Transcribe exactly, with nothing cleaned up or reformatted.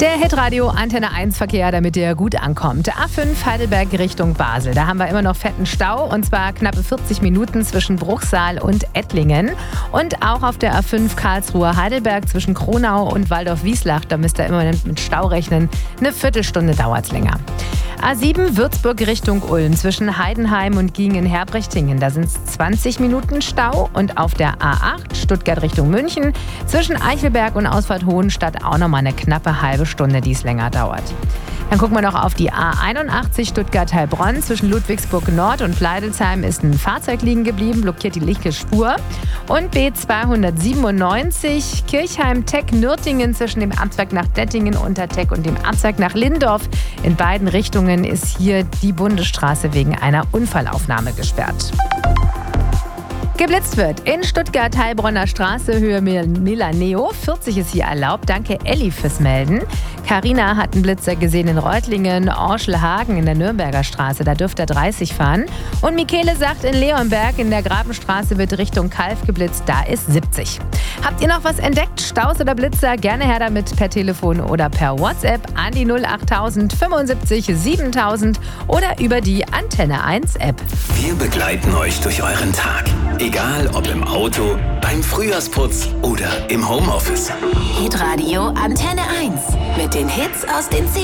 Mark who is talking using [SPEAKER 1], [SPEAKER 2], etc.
[SPEAKER 1] Der Hitradio Antenne eins Verkehr, damit ihr gut ankommt. A fünf Heidelberg Richtung Basel. Da haben wir immer noch fetten Stau und zwar knappe vierzig Minuten zwischen Bruchsal und Ettlingen. Und auch auf der A fünf Karlsruhe Heidelberg zwischen Kronau und Waldorf-Wieslach. Da müsst ihr immer mit Stau rechnen. Eine Viertelstunde dauert es länger. A sieben Würzburg Richtung Ulm zwischen Heidenheim und Giengen-Herbrechtingen. Da sind es zwanzig Minuten Stau. Und auf der A acht Stuttgart Richtung München zwischen Eichelberg und Ausfahrt Hohenstadt auch nochmal eine knappe halbe Stunde, die es länger dauert. Dann gucken wir noch auf die A einundachtzig Stuttgart-Heilbronn. Zwischen Ludwigsburg Nord und Pleidelsheim ist ein Fahrzeug liegen geblieben, blockiert die linke Spur. Und B zweihundertsiebenundneunzig Kirchheim-Teck-Nürtingen zwischen dem Abzweig nach Dettingen unter Teck und dem Abzweig nach Lindorf. In beiden Richtungen ist hier die Bundesstraße wegen einer Unfallaufnahme gesperrt. Geblitzt wird in Stuttgart, Heilbronner Straße, Höhe Milaneo. vierzig ist hier erlaubt. Danke Elli fürs Melden. Carina hat einen Blitzer gesehen in Reutlingen, Orschelhagen in der Nürnberger Straße. Da dürfte er dreißig fahren. Und Michele sagt, in Leonberg in der Grabenstraße wird Richtung Kalf geblitzt. Da ist siebzig. Habt ihr noch was entdeckt? Staus oder Blitzer? Gerne her damit per Telefon oder per WhatsApp an die null achttausend fünfundsiebzig siebentausend oder über die Antenne eins App.
[SPEAKER 2] Wir begleiten euch durch euren Tag. Egal ob im Auto, beim Frühjahrsputz oder im Homeoffice.
[SPEAKER 3] Hitradio Antenne eins mit den Hits aus den